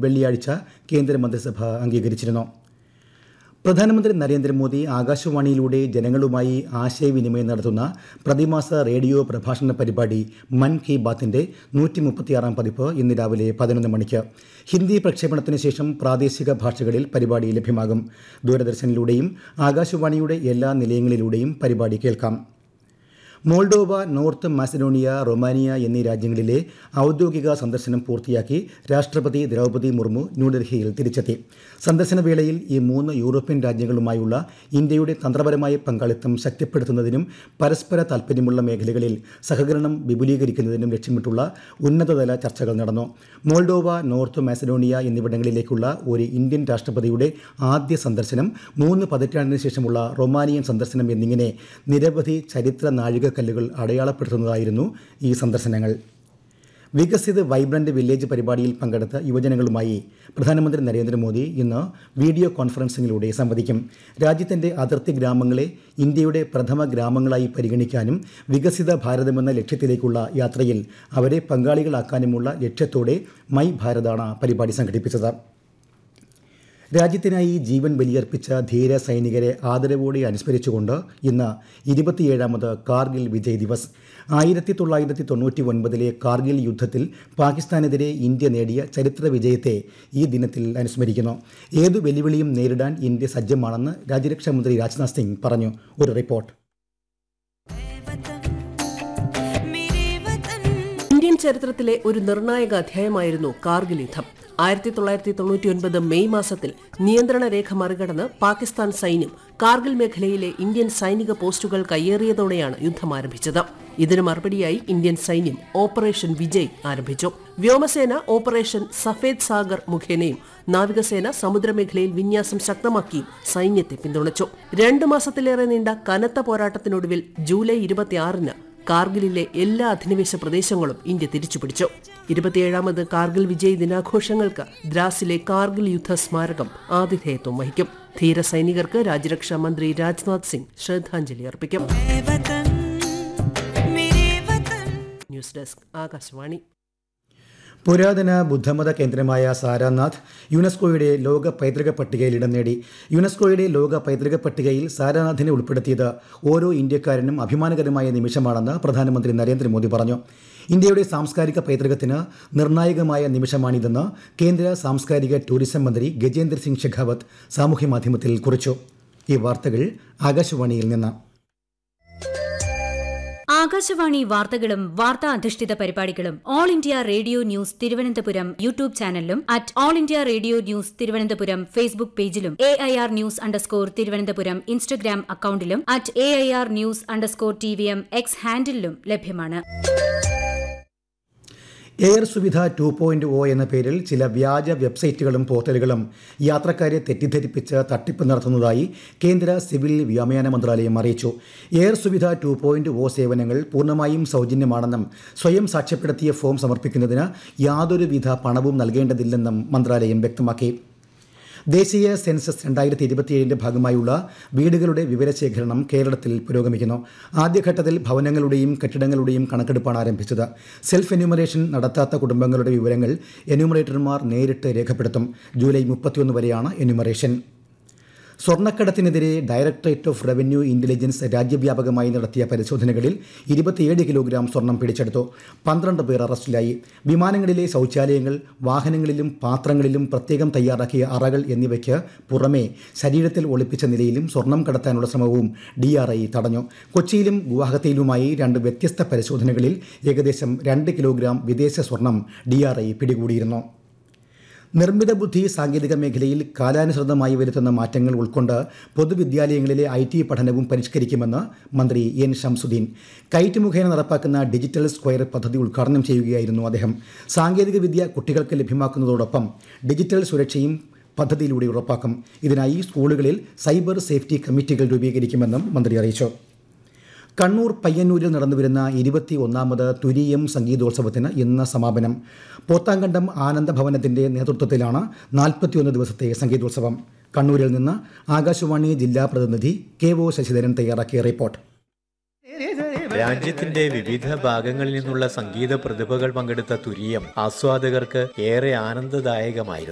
വെള്ളിയാഴ്ച കേന്ദ്രമന്ത്രിസഭ അംഗീകരിച്ചിരുന്നു. പ്രധാനമന്ത്രി നരേന്ദ്രമോദി ആകാശവാണിയിലൂടെ ജനങ്ങളുമായി ആശയവിനിമയം നടത്തുന്ന പ്രതിമാസ റേഡിയോ പ്രഭാഷണ പരിപാടി മൻ കി ബാത്തിന്റെ 136-ാം പതിപ്പ് ഇന്ന് രാവിലെ 11 മണിക്ക്. ഹിന്ദി പ്രക്ഷേപണത്തിന് ശേഷം പ്രാദേശിക ഭാഷകളിൽ പരിപാടി ലഭ്യമാകും. ദൂരദർശനിലൂടെയും ആകാശവാണിയുടെ എല്ലാ നിലയങ്ങളിലൂടെയും പരിപാടി കേൾക്കാം. മോൾഡോവ, നോർത്ത് മാസിഡോണിയ, റൊമാനിയ എന്നീ രാജ്യങ്ങളിലെ ഔദ്യോഗിക സന്ദർശനം പൂർത്തിയാക്കി രാഷ്ട്രപതി ദ്രൗപദി മുർമു ന്യൂഡൽഹിയിൽ തിരിച്ചെത്തി. സന്ദർശന വേളയിൽ ഈ 3 യൂറോപ്യൻ രാജ്യങ്ങളുമായുള്ള ഇന്ത്യയുടെ തന്ത്രപരമായ പങ്കാളിത്തം ശക്തിപ്പെടുത്തുന്നതിനും പരസ്പര താൽപ്പര്യമുള്ള മേഖലകളിൽ സഹകരണം വിപുലീകരിക്കുന്നതിനും ലക്ഷ്യമിട്ടുള്ള ഉന്നതതല ചർച്ചകൾ നടന്നു. മോൾഡോവ, നോർത്ത് മാസിഡോണിയ എന്നിവിടങ്ങളിലേക്കുള്ള ഒരു ഇന്ത്യൻ രാഷ്ട്രപതിയുടെ ആദ്യ സന്ദർശനം, 3 പതിറ്റാണ്ടിന് ശേഷമുള്ള റൊമാനിയൻ സന്ദർശനം എന്നിങ്ങനെ നിരവധി ചരിത്ര നാഴികക്കല്ലുകൾ അടയാളപ്പെടുത്തുന്നതായിരുന്നു ഈ സന്ദർശനങ്ങൾ. വികസിത് വൈബ്രന്റ് വില്ലേജ് പരിപാടിയിൽ പങ്കെടുത്ത യുവജനങ്ങളുമായി പ്രധാനമന്ത്രി നരേന്ദ്രമോദി ഇന്ന് വീഡിയോ കോൺഫറൻസിംഗിലൂടെ സംവദിക്കും. രാജ്യത്തിന്റെ അതിർത്തി ഗ്രാമങ്ങളെ ഇന്ത്യയുടെ പ്രഥമ ഗ്രാമങ്ങളായി പരിഗണിക്കാനും വികസിത ഭാരതമെന്ന ലക്ഷ്യത്തിലേക്കുള്ള യാത്രയിൽ അവരെ പങ്കാളികളാക്കാനുമുള്ള ലക്ഷ്യത്തോടെ മൈ ഭാരതാണ് പരിപാടി സംഘടിപ്പിച്ചത്. രാജ്യത്തിനായി ജീവൻ ബലിയർപ്പിച്ച ധീര സൈനികരെ ആദരവോടെ അനുസ്മരിച്ചുകൊണ്ട് ഇന്ന് 27ാമത് കാർഗിൽ വിജയ് ദിവസ്. 1999-ലെ കാർഗിൽ യുദ്ധത്തിൽ പാകിസ്ഥാനെതിരെ ഇന്ത്യ നേടിയ ചരിത്ര വിജയത്തെ ഈ ദിനത്തിൽ അനുസ്മരിക്കുന്നു. ഏതു വെല്ലുവിളിയും നേരിടാൻ ഇന്ത്യ സജ്ജമാണെന്ന് രാജ്യരക്ഷാമന്ത്രി രാജ്നാഥ് സിംഗ് പറഞ്ഞു. ഒരു റിപ്പോർട്ട്. ഇന്ത്യൻ ചരിത്രത്തിലെ ഒരു നിർണായക അധ്യായമായിരുന്നു കാർഗിൽ യുദ്ധം. 1999 മെയ് മാസത്തിൽ നിയന്ത്രണ രേഖ മറികടന്ന് പാകിസ്ഥാൻ സൈന്യം കാർഗിൽ മേഖലയിലെ ഇന്ത്യൻ സൈനിക പോസ്റ്റുകൾ കയ്യേറിയതോടെയാണ് യുദ്ധം ആരംഭിച്ചത്. ഇതിന് മറുപടിയായി ഇന്ത്യൻ സൈന്യം ഓപ്പറേഷൻ വിജയ് ആരംഭിച്ചു. വ്യോമസേന ഓപ്പറേഷൻ സഫേദ് സാഗർ മുഖേനയും നാവികസേന സമുദ്രമേഖലയിൽ വിന്യാസം ശക്തമാക്കിയും സൈന്യത്തെ പിന്തുണച്ചു. 2 മാസത്തിലേറെ നീണ്ട കനത്ത പോരാട്ടത്തിനൊടുവിൽ ജൂലൈ 26-ന് കാർഗിലിലെ എല്ലാ അധിനിവേശ പ്രദേശങ്ങളും ഇന്ത്യ തിരിച്ചുപിടിച്ചു. 27ാമത് കാർഗിൽ വിജയ് ദിനാഘോഷങ്ങൾക്ക് ദ്രാസിലെ കാർഗിൽ യുദ്ധ സ്മാരകം ആതിഥേയത്വം വഹിക്കും. ധീര സൈനികർക്ക് രാജ്യരക്ഷാ മന്ത്രി രാജ്നാഥ് സിംഗ് ശ്രദ്ധാഞ്ജലി അർപ്പിക്കും. News desk, Akashvani. പുരാതന ബുദ്ധമത കേന്ദ്രമായ സാരാനാഥ് യുനെസ്കോയുടെ ലോക പൈതൃക പട്ടികയിൽ ഇടം നേടി. യുനെസ്കോയുടെ ലോക പൈതൃക പട്ടികയിൽ സാരാനാഥിനെ ഉൾപ്പെടുത്തിയത് ഓരോ ഇന്ത്യക്കാരനും അഭിമാനകരമായ നിമിഷമാണെന്ന് പ്രധാനമന്ത്രി നരേന്ദ്രമോദി പറഞ്ഞു. ഇന്ത്യയുടെ സാംസ്കാരിക പൈതൃകത്തിന് നിർണായകമായ നിമിഷമാണിതെന്ന് കേന്ദ്ര സാംസ്കാരിക ടൂറിസം മന്ത്രി ഗജേന്ദ്ര സിംഗ് ഷെഖാവത്ത് സാമൂഹ്യമാധ്യമത്തിൽ കുറിച്ചു. ഈ വാർത്തകൾ ആകാശവാണിയിൽ നിന്ന്. ആകാശവാണി വാർത്തകളും വാർത്താ അധിഷ്ഠിത പരിപാടികളും all India radio news Thiruvananthapuram YouTube ചാനലിലും @all India radio news Thiruvananthapuram Facebook പേജിലും AIR ന്യൂസ് _ തിരുവനന്തപുരം ഇൻസ്റ്റഗ്രാം അക്കൌണ്ടിലും @AIR ന്യൂസ് _ TVM X ഹാൻഡിലും ലഭ്യമാണ്. എയർ സുവിധ 2.0 എന്ന പേരിൽ ചില വ്യാജ വെബ്സൈറ്റുകളും പോർട്ടലുകളും യാത്രക്കാരെ തെറ്റിദ്ധരിപ്പിച്ച് തട്ടിപ്പ് നടത്തുന്നതായി കേന്ദ്ര സിവിൽ വ്യോമയാന മന്ത്രാലയം അറിയിച്ചു. എയർ സുവിധ 2.0 സേവനങ്ങൾ പൂർണ്ണമായും സൗജന്യമാണെന്നും സ്വയം സാക്ഷ്യപ്പെടുത്തിയ ഫോം സമർപ്പിക്കുന്നതിന് യാതൊരുവിധ പണവും നൽകേണ്ടതില്ലെന്നും മന്ത്രാലയം വ്യക്തമാക്കി. ദേശീയ സെൻസസ് 2027ന്റെ ഭാഗമായുള്ള വീടുകളുടെ വിവരശേഖരണം കേരളത്തിൽ പുരോഗമിക്കുന്നു. ആദ്യഘട്ടത്തിൽ ഭവനങ്ങളുടെയും കെട്ടിടങ്ങളുടെയും കണക്കെടുപ്പാണ് ആരംഭിച്ചത്. സെൽഫ് എന്യൂമറേഷൻ നടത്താത്ത കുടുംബങ്ങളുടെ വിവരങ്ങൾ എന്യൂമറേറ്റർമാർ നേരിട്ട് രേഖപ്പെടുത്തും. ജൂലൈ 31 വരെയാണ് enumeration. സ്വർണ്ണക്കടത്തിനെതിരെ directorate of revenue intelligence രാജ്യവ്യാപകമായി നടത്തിയ പരിശോധനകളിൽ 27 കിലോഗ്രാം സ്വർണം പിടിച്ചെടുത്തു. 12 പേർ അറസ്റ്റിലായി. വിമാനങ്ങളിലെ ശൌചാലയങ്ങൾ, വാഹനങ്ങളിലും പാത്രങ്ങളിലും പ്രത്യേകം തയ്യാറാക്കിയ അറകൾ എന്നിവയ്ക്ക് പുറമെ ശരീരത്തിൽ ഒളിപ്പിച്ച നിലയിലും സ്വർണം കടത്താനുള്ള ശ്രമവും DRI തടഞ്ഞു. കൊച്ചിയിലും ഗുവാഹത്തിയിലുമായി 2 വ്യത്യസ്ത പരിശോധനകളിൽ ഏകദേശം 2 കിലോഗ്രാം വിദേശ സ്വർണം DRI പിടികൂടിയിരുന്നു. നിർമ്മിത ബുദ്ധി സാങ്കേതിക മേഖലയിൽ കാലാനുസൃതമായി വരുത്തുന്ന മാറ്റങ്ങൾ ഉൾക്കൊണ്ട് പൊതുവിദ്യാലയങ്ങളിലെ IT പഠനവും പരിഷ്കരിക്കുമെന്ന് മന്ത്രി N. ഷംസുദ്ദീൻ. കൈറ്റ് മുഖേന നടപ്പാക്കുന്ന ഡിജിറ്റൽ സ്ക്വയർ പദ്ധതി ഉദ്ഘാടനം ചെയ്യുകയായിരുന്നു അദ്ദേഹം. സാങ്കേതികവിദ്യ കുട്ടികൾക്ക് ലഭ്യമാക്കുന്നതോടൊപ്പം ഡിജിറ്റൽ സുരക്ഷയും പദ്ധതിയിലൂടെ ഉറപ്പാക്കും. ഇതിനായി സ്കൂളുകളിൽ സൈബർ സേഫ്റ്റി കമ്മിറ്റികൾ രൂപീകരിക്കുമെന്നും മന്ത്രി അറിയിച്ചു. കണ്ണൂർ പയ്യന്നൂരിൽ നടന്നുവരുന്ന 21ാമത് തുരീയം സംഗീതോത്സവത്തിന് ഇന്ന് സമാപനം. പോത്താങ്കണ്ടം ആനന്ദഭവനത്തിന്റെ നേതൃത്വത്തിലാണ് 41 ദിവസത്തെ സംഗീതോത്സവം. കണ്ണൂരിൽ നിന്ന് ആകാശവാണി ജില്ലാ പ്രതിനിധി KO ശശിധരൻ തയ്യാറാക്കിയ റിപ്പോർട്ട്. രാജ്യത്തിന്റെ വിവിധ ഭാഗങ്ങളിൽ നിന്നുള്ള സംഗീത പ്രതിഭകൾ പങ്കെടുത്ത തുരീയം ആസ്വാദകർക്ക് ഏറെ ആനന്ദദായകമായിരുന്നു.